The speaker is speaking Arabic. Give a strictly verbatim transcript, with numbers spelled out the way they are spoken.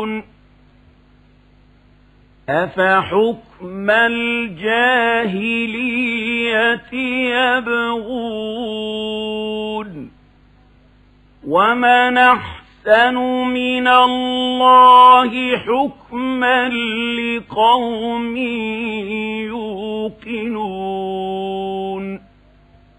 أفحكم الجاهلية يبغون ومن أحسن من الله حكما لقوم يوقنون.